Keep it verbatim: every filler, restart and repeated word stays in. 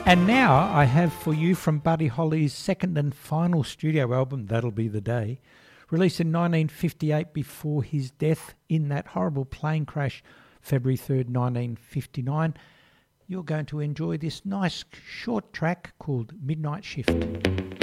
And now I have for you from Buddy Holly's second and final studio album, That'll Be the Day, released in nineteen fifty-eight before his death in that horrible plane crash, February third, nineteen fifty-nine. You're going to enjoy this nice short track called Midnight Shift.